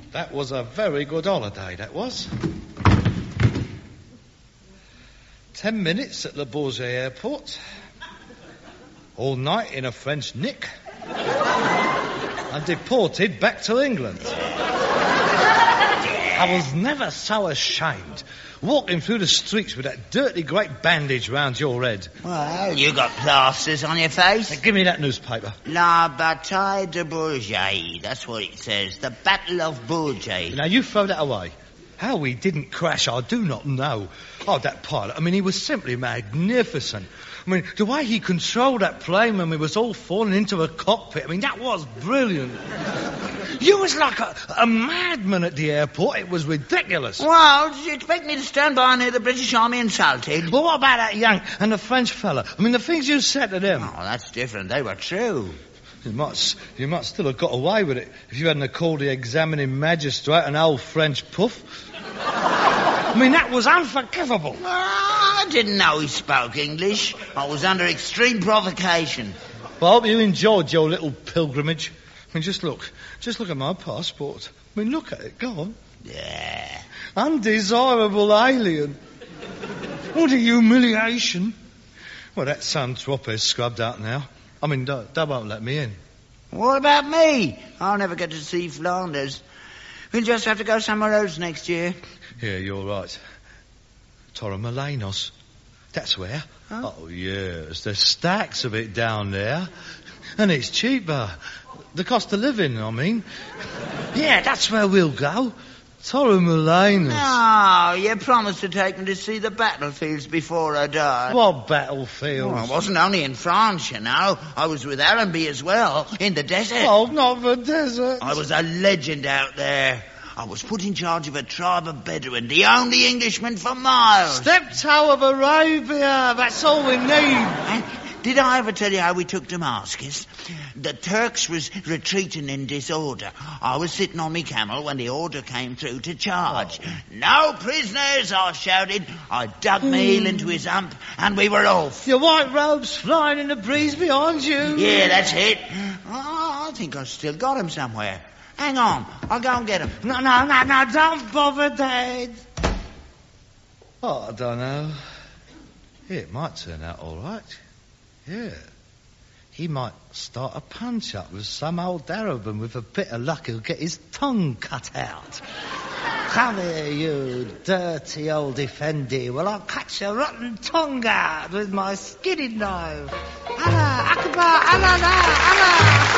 That was a very good holiday, that was. 10 minutes at Le Bourget Airport. All night in a French nick. And deported back to England. I was never so ashamed walking through the streets with that dirty great bandage round your head. Well, you got plasters on your face. Now, give me that newspaper. La Bataille de Bourget. That's what it says. The Battle of Bourget. Now, you throw that away. How we didn't crash, I do not know. Oh, that pilot, I mean, he was simply magnificent. I mean, the way he controlled that plane when we was all falling into a cockpit, I mean, that was brilliant. You was like a madman at the airport. It was ridiculous. Well, did you expect me to stand by and hear the British Army insulted? Well, what about that Yank and the French fella? I mean, the things you said to them. Oh, that's different. They were true. You might still have got away with it if you hadn't have called the examining magistrate an old French puff. I mean, that was unforgivable. I didn't know he spoke English. I was under extreme provocation. Well, I hope you enjoyed your little pilgrimage. I mean, just look at my passport. I mean, look at it, go on. Yeah. Undesirable alien. What a humiliation. Well, that Saint-Tropez scrubbed out now. I mean, they won't let me in. What about me? I'll never get to see Flanders. We'll just have to go somewhere else next year. Yeah, you're right. Torremolinos. That's where. Huh? Oh, yes. There's stacks of it down there. And it's cheaper. The cost of living, I mean. Yeah, that's where we'll go. Torremolinos. No, you promised to take me to see the battlefields before I died. What battlefields? Well, I wasn't only in France, you know. I was with Allenby as well, in the desert. Oh, not the desert. I was a legend out there. I was put in charge of a tribe of Bedouin, the only Englishman for miles. Steptoe of Arabia, that's all we need. Did I ever tell you how we took Damascus? The Turks was retreating in disorder. I was sitting on me camel when the order came through to charge. Oh. No prisoners, I shouted. I dug my heel into his hump and we were off. Your white robes flying in the breeze behind you. Yeah, that's it. Oh, I think I've still got him somewhere. Hang on, I'll go and get him. No, don't bother, Dad. Oh, I don't know. Yeah, it might turn out all right. Yeah. He might start a punch-up with some old Arab, and with a bit of luck he'll get his tongue cut out. Come here, you dirty old Effendi. Well, I'll cut your rotten tongue out with my skinning knife. Allah Akbar, Allah, Allah.